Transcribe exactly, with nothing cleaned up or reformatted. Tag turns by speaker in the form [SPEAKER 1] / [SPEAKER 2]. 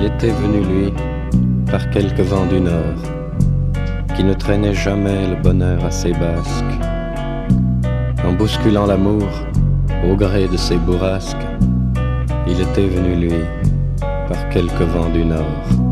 [SPEAKER 1] Il était venu, lui, par quelques vents du nord, qui ne traînaient jamais le bonheur à ses basques. En bousculant l'amour, au gré de ses bourrasques, il était venu, lui, par quelques vents du nord.